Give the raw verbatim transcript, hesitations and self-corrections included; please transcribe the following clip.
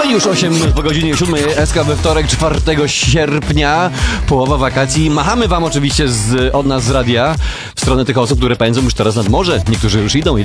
już osiem po godzinie siódmej. S K we wtorek, czwartego sierpnia. Połowa wakacji. Machamy wam oczywiście z, od nas z radia w stronę tych osób, które pędzą już teraz nad morze. Niektórzy już idą.